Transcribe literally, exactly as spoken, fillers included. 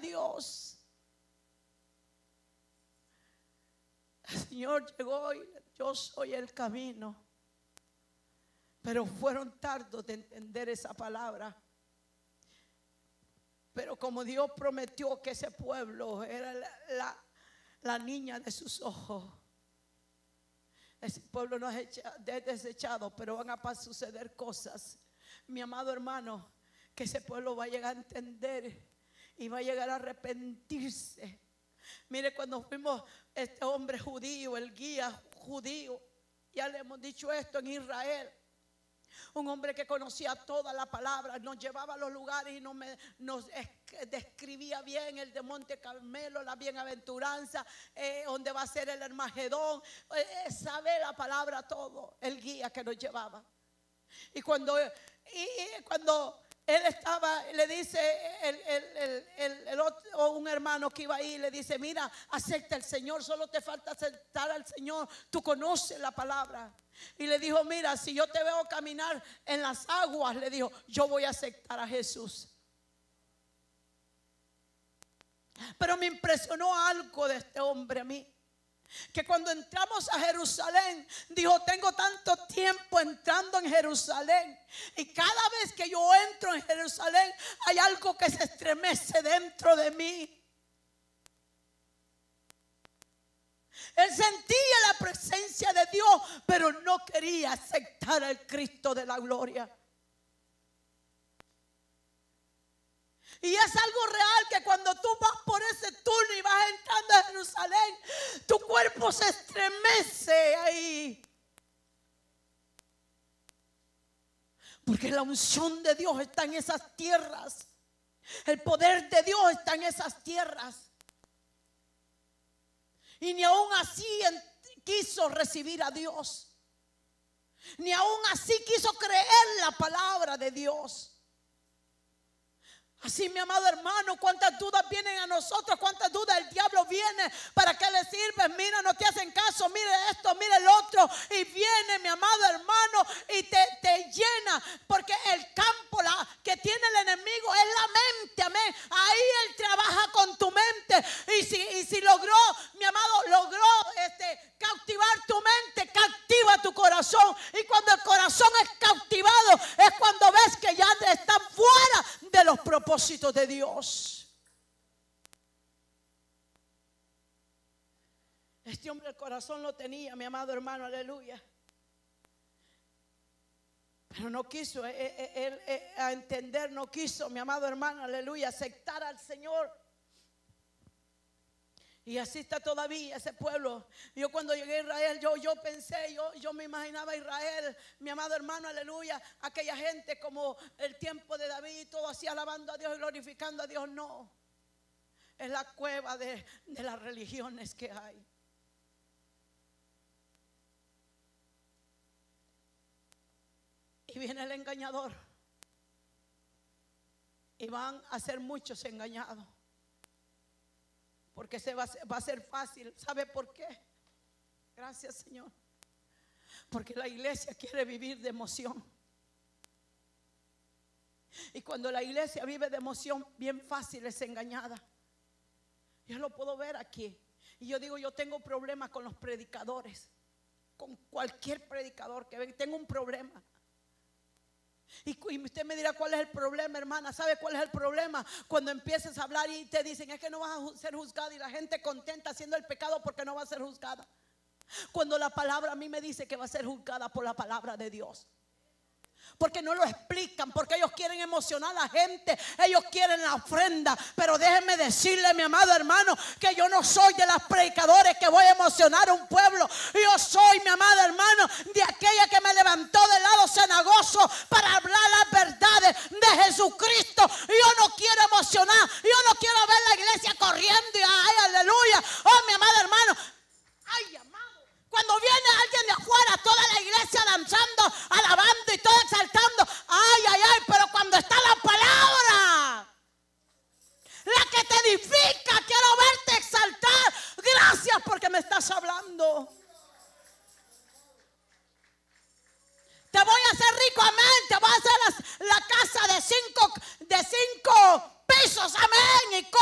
Dios. El Señor llegó y yo soy el camino. Pero fueron tardos de entender esa palabra. Pero como Dios prometió que ese pueblo era la, la, la niña de sus ojos, ese pueblo no es desechado, pero van a suceder cosas, mi amado hermano, que ese pueblo va a llegar a entender y va a llegar a arrepentirse. Mire, cuando fuimos este hombre judío, el guía judío, ya le hemos dicho esto, en Israel, un hombre que conocía toda la palabra, nos llevaba a los lugares y nos, nos describía bien el de Monte Carmelo, la bienaventuranza, eh, donde va a ser el Armagedón, eh, sabe la palabra todo, el guía que nos llevaba. Y cuando, y, y cuando él estaba, le dice el, el, el, el, el otro, un hermano que iba ahí, le dice: mira, acepta al Señor, solo te falta aceptar al Señor, tú conoces la palabra. Y le dijo: mira, si yo te veo caminar en las aguas, le dijo, yo voy a aceptar a Jesús. Pero me impresionó algo de este hombre a mí, que cuando entramos a Jerusalén, dijo: tengo tanto tiempo entrando en Jerusalén, y cada vez que yo entro en Jerusalén hay algo que se estremece dentro de mí. Él sentía la presencia de Dios, pero no quería aceptar al Cristo de la gloria. Y es algo real que cuando tú vas por ese túnel y vas entrando a Jerusalén, tu cuerpo se estremece ahí. Porque la unción de Dios está en esas tierras. El poder de Dios está en esas tierras. Y ni aún así quiso recibir a Dios. Ni aún así quiso creer la palabra de Dios. Así, mi amado hermano, cuántas dudas vienen a nosotros, cuántas dudas el diablo viene. ¿Para qué le sirve? Mira, no te hacen caso, mire esto, mire el otro. Y viene, mi amado hermano, y te, te llena. Porque el campo la, que tiene el enemigo es la mente, amén. Ahí él trabaja con tu mente. Y si, y si logró, mi amado, logró este, cautivar tu mente, cautiva tu corazón. Y cuando el corazón es cautivado, es cuando ves que ya están fuera de los propósitos de Dios. Este hombre el corazón lo tenía, mi amado hermano, aleluya. Pero no quiso él, él, él, él, a entender, no quiso, mi amado hermano, aleluya, aceptar al Señor. Y así está todavía ese pueblo. Yo cuando llegué a Israel, yo, yo pensé, yo, yo me imaginaba a Israel, mi amado hermano, aleluya, aquella gente como el tiempo de David, todo así alabando a Dios y glorificando a Dios. No, es la cueva de, de las religiones que hay. Y viene el engañador, y van a ser muchos engañados. Porque se va, va a ser fácil. ¿Sabe por qué? Gracias, Señor. Porque la iglesia quiere vivir de emoción. Y cuando la iglesia vive de emoción, bien fácil es engañada. Yo lo puedo ver aquí. Y yo digo, yo tengo problemas con los predicadores. Con cualquier predicador que venga, tengo un problema. Y usted me dirá, ¿cuál es el problema, hermana? ¿Sabe cuál es el problema? Cuando empiezas a hablar y te dicen, es que no vas a ser juzgada, y la gente contenta haciendo el pecado porque no va a ser juzgada. Cuando la palabra a mí me dice que va a ser juzgada por la palabra de Dios. Porque no lo explican, porque ellos quieren emocionar a la gente, ellos quieren la ofrenda. Pero déjenme decirle, mi amado hermano, que yo no soy de las predicadores que voy a emocionar a un pueblo. Yo soy, mi amado hermano, de aquella que me levantó del lado cenagoso para hablar las verdades de Jesucristo. Yo no quiero emocionar, yo no quiero ver la iglesia corriendo y ay, aleluya. Oh, mi amado hermano, ay, amado. Cuando viene alguien de afuera, toda la iglesia danzando, alabando y todo exaltando. Ay, ay, ay, pero cuando está la palabra, la que te edifica, quiero verte exaltar. Gracias porque me estás hablando. Te voy a hacer rico, amén. Te voy a hacer la, la casa de cinco, de cinco pisos, amén. Y